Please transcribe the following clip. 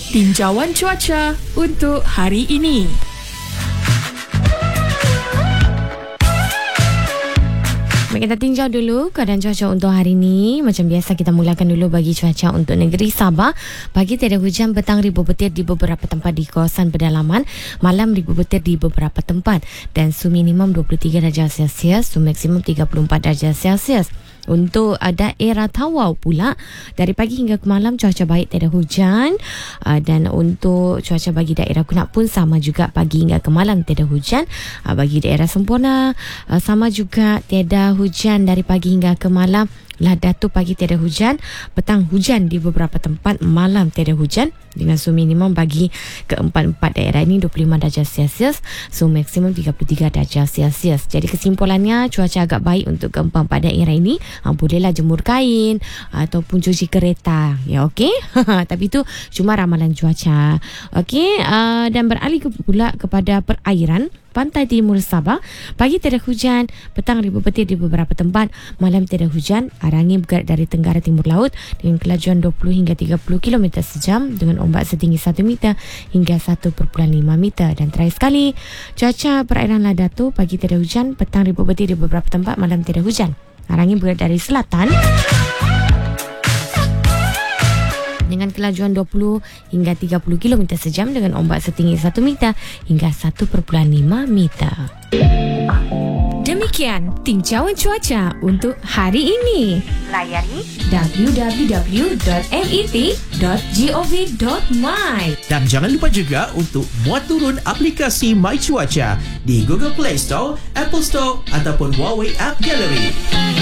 tinjauan cuaca untuk hari ini. Baik, kita tinjau dulu keadaan cuaca untuk hari ini. Macam biasa, kita mulakan dulu bagi cuaca untuk negeri Sabah. Pagi tiada hujan, petang ribu petir di beberapa tempat di kawasan pedalaman, malam ribu petir di beberapa tempat, dan suhu minimum 23 darjah Celsius, suhu maksimum 34 darjah Celsius. Untuk daerah Tawau pula, dari pagi hingga ke malam cuaca baik, tiada hujan. Dan untuk cuaca bagi daerah Kunak pun sama juga, pagi hingga ke malam tiada hujan. Bagi daerah Semporna sama juga, tiada hujan dari pagi hingga ke malam. Ladatu pagi tiada hujan, petang hujan di beberapa tempat, malam tiada hujan, dengan suhu minimum bagi keempat-empat daerah ini 25 darjah Celsius, suhu maksimum 33 darjah Celsius. Jadi kesimpulannya, cuaca agak baik untuk keempat-empat daerah ini. Bolehlah jemur kain ataupun cuci kereta, ya, okey. Tapi itu cuma ramalan cuaca, okey. Dan beralih pula kepada perairan. Pantai Timur Sabah, pagi tiada hujan, petang ribu petir di beberapa tempat, malam tiada hujan. Arah angin bergerak dari tenggara timur laut dengan kelajuan 20 hingga 30 km sejam dengan ombak setinggi 1 meter hingga 1.5 meter. Dan terakhir sekali, cuaca perairan Ladatu, pagi tiada hujan, petang ribu petir di beberapa tempat, malam tiada hujan. Arah angin bergerak dari selatan dengan kelajuan 20 hingga 30 km sejam dengan ombak setinggi 1 meter hingga 1.5 meter. Demikian tinjauan cuaca untuk hari ini. Layari www.met.gov.my. Dan jangan lupa juga untuk muat turun aplikasi My Cuaca di Google Play Store, Apple Store ataupun Huawei App Gallery.